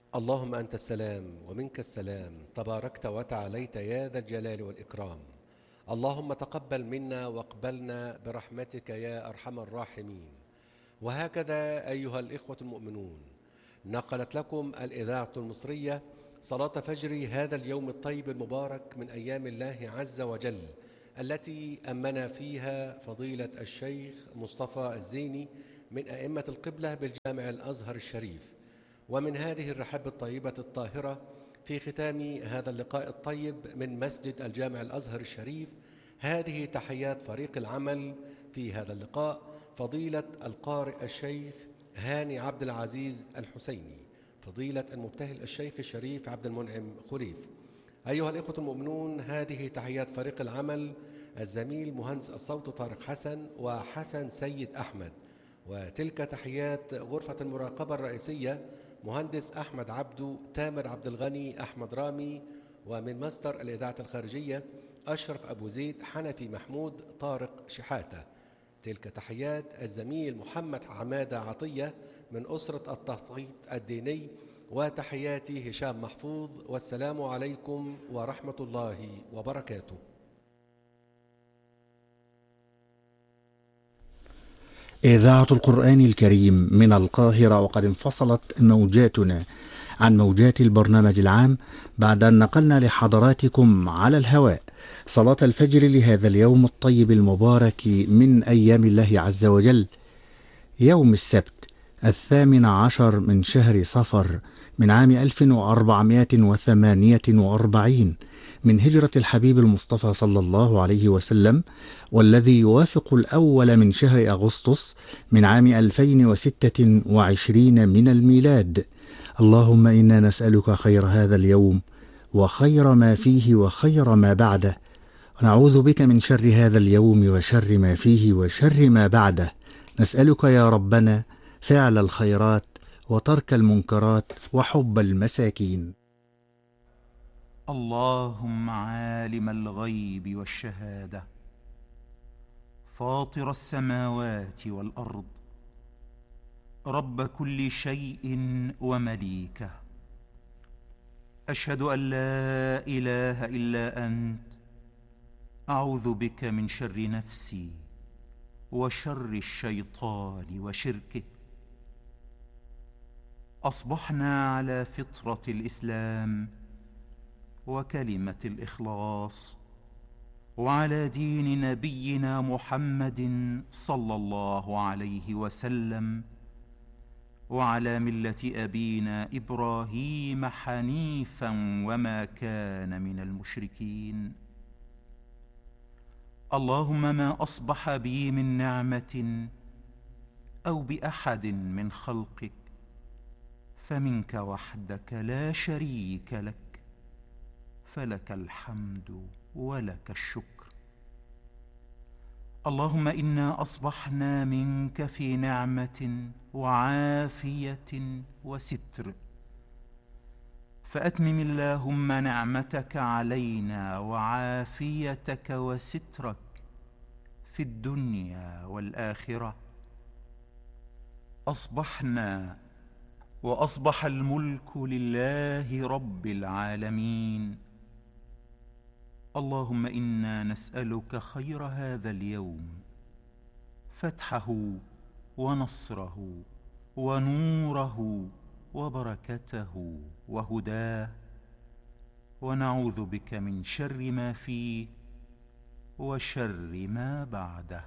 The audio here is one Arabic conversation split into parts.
اللهم أنت السلام ومنك السلام، تباركت وتعاليت يا ذا الجلال والإكرام. اللهم تقبل منا واقبلنا برحمتك يا أرحم الراحمين. وهكذا أيها الإخوة المؤمنون، نقلت لكم الإذاعة المصرية صلاة فجر هذا اليوم الطيب المبارك من أيام الله عز وجل، التي أمنا فيها فضيلة الشيخ مصطفى الزيني من أئمة القبلة بالجامع الأزهر الشريف. ومن هذه الرحاب الطيبة الطاهرة في ختام هذا اللقاء الطيب من مسجد الجامع الأزهر الشريف، هذه تحيات فريق العمل في هذا اللقاء، فضيلة القارئ الشيخ هاني عبد العزيز الحسيني، فضيلة المبتهل الشيخ الشريف عبد المنعم خليف. أيها الإخوة المؤمنون، هذه تحيات فريق العمل الزميل مهندس الصوت طارق حسن وحسن سيد أحمد، وتلك تحيات غرفة المراقبة الرئيسية مهندس أحمد عبدو، تامر عبد الغني، أحمد رامي، ومن ماستر الإذاعة الخارجية أشرف أبو زيد، حنفي محمود، طارق شحاتة. تلك تحيات الزميل محمد عمادة عطية من أسرة التخطيط الديني، وتحياتي هشام محفوظ، والسلام عليكم ورحمة الله وبركاته. إذاعة القرآن الكريم من القاهرة، وقد انفصلت موجاتنا عن موجات البرنامج العام بعد أن نقلنا لحضراتكم على الهواء صلاة الفجر لهذا اليوم الطيب المبارك من أيام الله عز وجل، يوم السبت 18 من شهر صفر من عام 1448 من هجرة الحبيب المصطفى صلى الله عليه وسلم، والذي يوافق الأول من شهر أغسطس من عام 2026 من الميلاد. اللهم إنا نسألك خير هذا اليوم وخير ما فيه وخير ما بعده، ونعوذ بك من شر هذا اليوم وشر ما فيه وشر ما بعده. نسألك يا ربنا فعل الخيرات وترك المنكرات وحب المساكين. اللهم عالم الغيب والشهادة، فاطر السماوات والأرض، رب كل شيء ومليكه، أشهد أن لا إله إلا أنت، أعوذ بك من شر نفسي وشر الشيطان وشركه. أصبحنا على فطرة الإسلام وكلمة الإخلاص، وعلى دين نبينا محمد صلى الله عليه وسلم، وعلى ملة أبينا إبراهيم حنيفا وما كان من المشركين. اللهم ما أصبح بي من نعمة أو بأحد من خلقك فمنك وحدك لا شريك لك، فلك الحمد ولك الشكر. اللهم إنا أصبحنا منك في نعمة وعافية وستر، فأتمم اللهم نعمتك علينا وعافيتك وسترك في الدنيا والآخرة. أصبحنا وأصبح الملك لله رب العالمين. اللهم إنا نسألك خير هذا اليوم، فتحه ونصره ونوره وبركته وهداه، ونعوذ بك من شر ما فيه وشر ما بعده.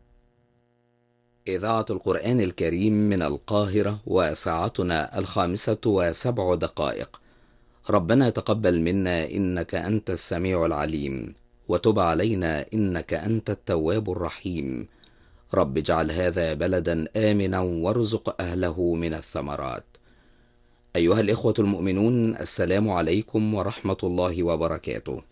إذاعة القرآن الكريم من القاهرة، وساعتنا 5:07. ربنا تقبل منا إنك أنت السميع العليم، وتب علينا إنك أنت التواب الرحيم. رب اجعل هذا بلدا آمنا وارزق أهله من الثمرات. أيها الإخوة المؤمنون، السلام عليكم ورحمة الله وبركاته.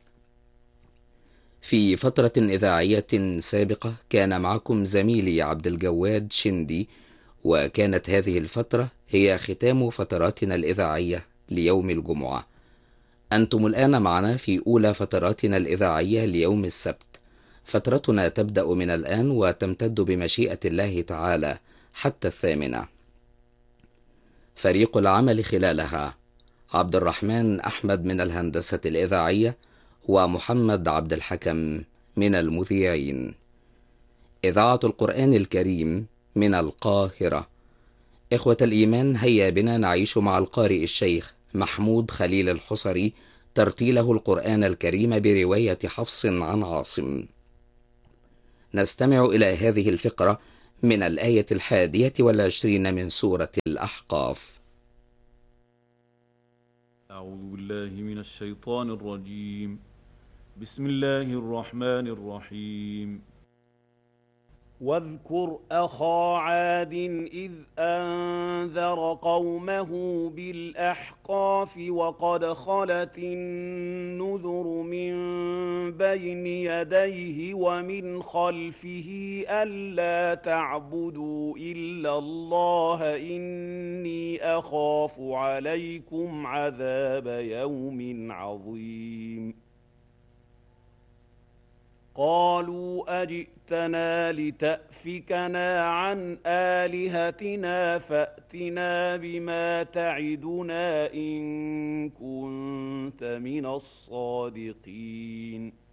في فترة إذاعية سابقة كان معكم زميلي عبد الجواد شندي، وكانت هذه الفترة هي ختام فتراتنا الإذاعية ليوم الجمعة. أنتم الآن معنا في أولى فتراتنا الإذاعية ليوم السبت. فترتنا تبدأ من الآن وتمتد بمشيئة الله تعالى حتى 8. فريق العمل خلالها: عبد الرحمن أحمد من الهندسة الإذاعية، ومحمد عبد الحكم من المذيعين. إذاعة القرآن الكريم من القاهرة. إخوة الإيمان، هيا بنا نعيش مع القارئ الشيخ محمود خليل الحصري ترتيله القرآن الكريم برواية حفص عن عاصم. نستمع إلى هذه الفقرة من الآية 21 من سورة الأحقاف. أعوذ بالله من الشيطان الرجيم. بسم الله الرحمن الرحيم. واذكر أخا عاد إذ أنذر قومه بالأحقاف وقد خلت النذر من بين يديه ومن خلفه ألا تعبدوا إلا الله إني أخاف عليكم عذاب يوم عظيم. قالوا أجئتنا لتأفكنا عن آلهتنا فأتنا بما تعدنا إن كنت من الصادقين.